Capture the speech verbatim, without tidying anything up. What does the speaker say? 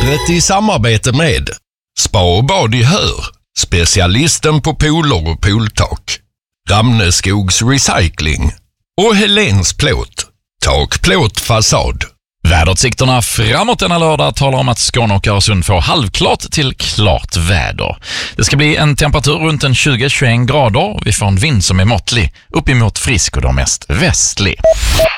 Vädret i samarbete med Spa och bad i Hör, specialisten på pooler och pooltak. Ramneskogs Recycling och Helens Plåt, tak, plåt, fasad. Väderutsikterna framåt denna lördag talar om att Skåne och Öresund får halvklart till klart väder. Det ska bli en temperatur runt en tjugo till tjugoen grader. Vi får en vind som är måttlig, uppemot frisk och då mest västlig.